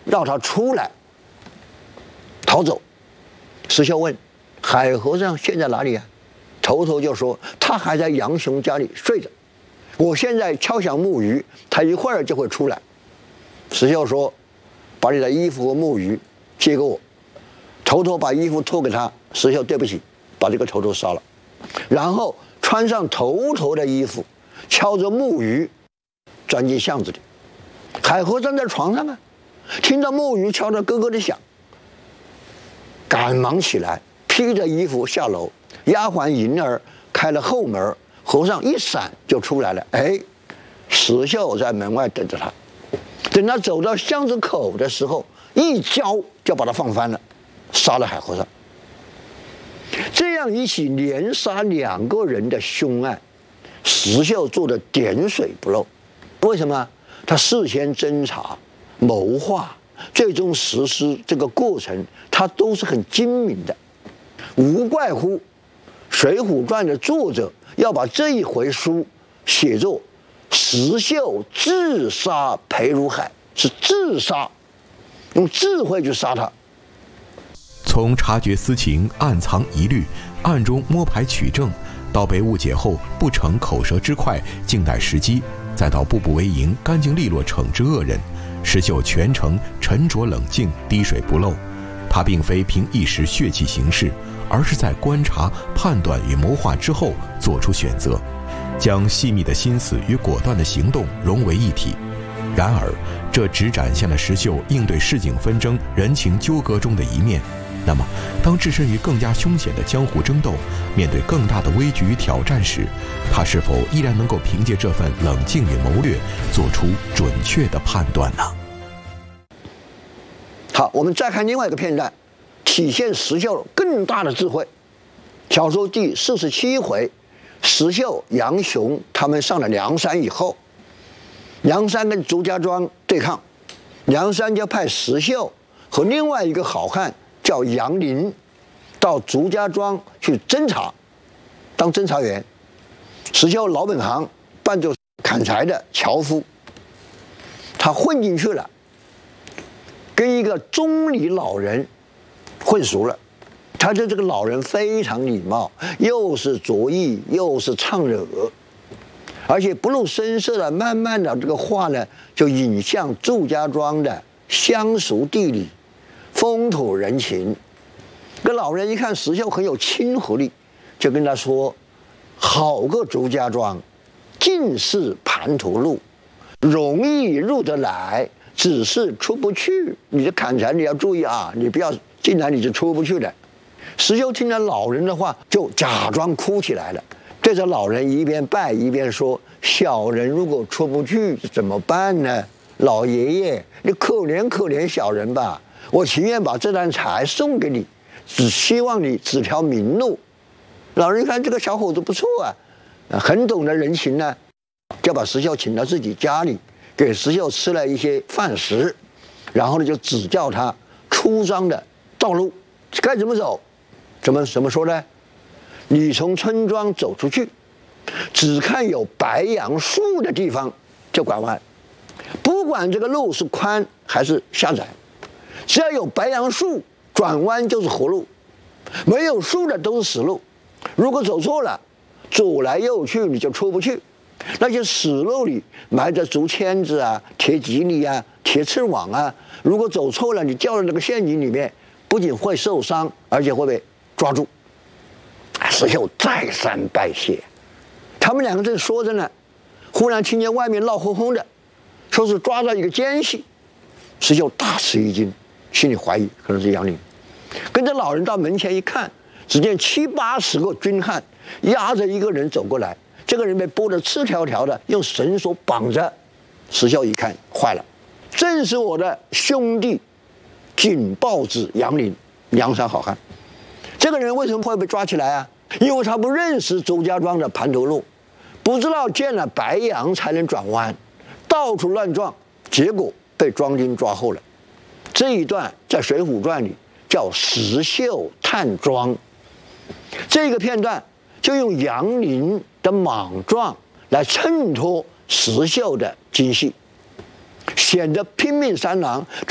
让他出来逃走。石秀问海和尚现在哪里啊？头头就说他还在杨雄家里睡着，我现在敲响木鱼，他一会儿就会出来。石秀说把你的衣服和木鱼借给我。头头把衣服脱给他，石秀对不起，把这个头头杀了，然后穿上头头的衣服，敲着木鱼钻进巷子里。海和尚在床上啊，听到木鱼敲得咯咯的响，赶忙起来，披着衣服下楼。丫鬟银儿开了后门，和尚一闪就出来了。哎，石秀在门外等着他。等他走到巷子口的时候，一跤就把他放翻了，杀了海和尚。这样一起连杀2个人的凶案，石秀做的点水不漏。为什么？他事先侦查、谋划，最终实施这个过程，他都是很精明的。无怪乎《水浒传》的作者要把这一回书写作石秀自杀裴如海，是自杀，用智慧去杀他。 从察觉私情、暗藏疑虑、暗中摸排取证，到被误解后不逞口舌之快，静待时机，再到步步为营、干净利落惩治恶人，石秀全程沉着冷静、滴水不漏。他并非凭一时血气行事，而是在观察、判断与谋划之后做出选择，将细密的心思与果断的行动融为一体。然而，这只展现了石秀应对市井纷争、人情纠葛中的一面。那么，当置身于更加凶险的江湖争斗，面对更大的危局与挑战时，他是否依然能够凭借这份冷静与谋略，做出准确的判断呢？ 好，我们再看另外一个片段，体现石秀更大的智慧。小说第47回，石秀、杨雄他们上了梁山以后，梁山跟祝家庄对抗，梁山就派石秀和另外一个好汉叫杨林到祝家庄去侦查，当侦查员。石秀老本行，扮作砍柴的樵夫，他混进去了，跟一个中里老人混熟了。他对这个老人非常礼貌，又是着意又是唱惹，而且不露声色的，慢慢的这个话呢就引向祝家庄的乡俗地理、风土人情。这老人一看石秀很有亲和力，就跟他说：好个祝家庄，尽是盘头路，容易入得来，只是出不去。你的砍柴你要注意啊，你不要进来你就出不去的。石秀听了老人的话，就假装哭起来了，对着老人一边拜一边说：小人如果出不去怎么办呢？老爷爷，你可怜可怜小人吧，我情愿把这担柴送给你，只希望你指条明路。老人一看这个小伙子不错啊，很懂得人情呢，就把石秀请到自己家里，给石秀吃了一些饭食，然后呢就指教他出张的道路该怎么走。怎么说呢？你从村庄走出去，只看有白杨树的地方就拐弯，不管这个路是宽还是狭窄，只要有白杨树，转弯就是活路，没有树的都是死路。如果走错了，左来右去你就出不去。那些死路里埋着竹签子啊、铁蒺藜啊、铁刺网啊，如果走错了，你掉到那个陷阱里面，不仅会受伤，而且会被抓住。石秀再三拜谢。他们两个正说着呢，忽然听见外面闹哄哄的，说是抓到一个奸细。石秀大吃一惊，心里怀疑可能是杨林。跟着老人到门前一看，只见70、80个军汉押着一个人走过来，这个人被剥得赤条条的，用绳索绑着。石秀一看，坏了，正是我的兄弟警报子杨林，梁山好汉。这个人为什么会被抓起来啊？因为他不认识周家庄的盘头路，不知道见了白杨才能转弯，到处乱撞，结果被庄军抓后了。这一段在《水浒传》里叫石秀探庄。这个片段就用杨林的莽撞来衬托石秀的精细，显得拼命三郎